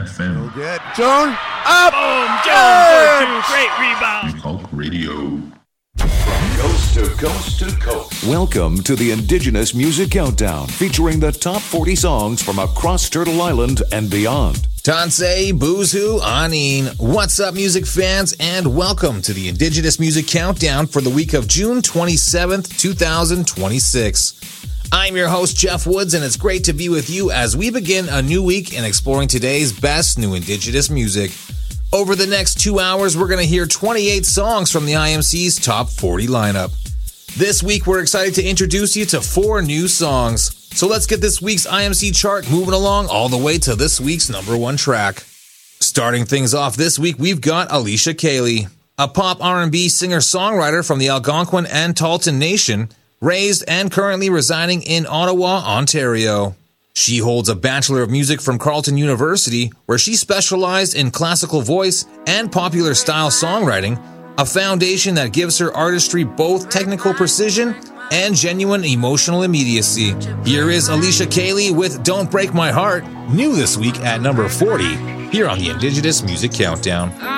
FM. Good. Joan up. Boom, Jones for 2. Great rebound. Talk Radio. From coast to coast to coast. Welcome to the Indigenous Music Countdown, featuring the top 40 songs from across Turtle Island and beyond. Tansei, Boozhoo, Anine. What's up, music fans, and welcome to the Indigenous Music Countdown for the week of June 27th, 2026. I'm your host, Jeff Woods, and it's great to be with you as we begin a new week in exploring today's best new Indigenous music. Over the next 2 hours, we're going to hear 28 songs from the IMC's top 40 lineup. This week, we're excited to introduce you to 4 new songs. So let's get this week's IMC chart moving along all the way to this week's number 1 track. Starting things off this week, we've got Alicia Cayley, a pop R&B singer-songwriter from the Algonquin and Tahltan Nation, raised and currently residing in Ottawa, Ontario. She holds a Bachelor of Music from Carleton University, where she specialized in classical voice and popular style songwriting, a foundation that gives her artistry both technical precision and genuine emotional immediacy. Here is Alicia Cayley with Don't Break My Heart, new this week at number 40, here on the Indigenous Music Countdown.